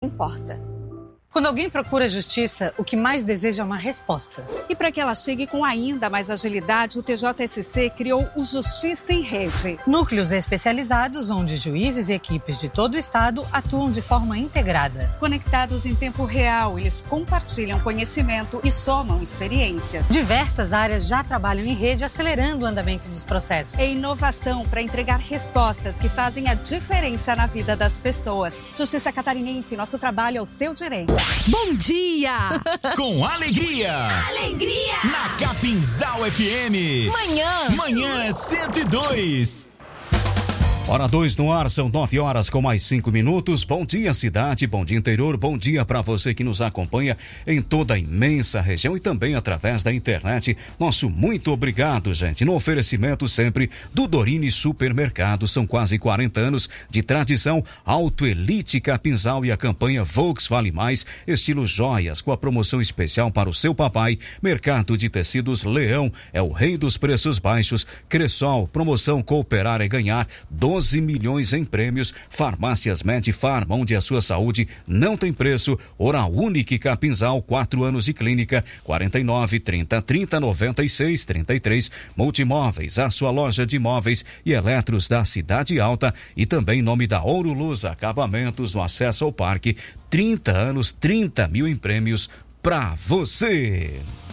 importa. Quando alguém procura justiça, o que mais deseja é uma resposta. E para que ela chegue com ainda mais agilidade, o TJSC criou o Justiça em Rede. Núcleos especializados onde juízes e equipes de todo o estado atuam de forma integrada. Conectados em tempo real, eles compartilham conhecimento e somam experiências. Diversas áreas já trabalham em rede, acelerando o andamento dos processos. É inovação para entregar respostas que fazem a diferença na vida das pessoas. Justiça Catarinense, nosso trabalho é o seu direito. Bom dia! Com alegria! Alegria! Na Capinzal FM! Manhã 102! Hora 2 no ar, são 9 horas com mais 5 minutos. Bom dia, cidade, bom dia, interior, bom dia para você que nos acompanha em toda a imensa região e também através da internet. Nosso muito obrigado, gente. No oferecimento sempre do Dorine Supermercado. São quase 40 anos de tradição. Auto Elite Capinzal e a campanha Volks Vale Mais, estilo joias, com a promoção especial para o seu papai. Mercado de Tecidos Leão é o rei dos preços baixos. Cressol, promoção Cooperar é Ganhar, 12 milhões em prêmios. Farmácias Medfarm, onde a sua saúde não tem preço. Oral Unique Capinzal, 4 anos de clínica, 49 30 30 96 33. Multimóveis, a sua loja de móveis e eletros da Cidade Alta, e também em nome da Ouro Luz Acabamentos, no acesso ao parque. 30 anos, 30 mil em prêmios pra você.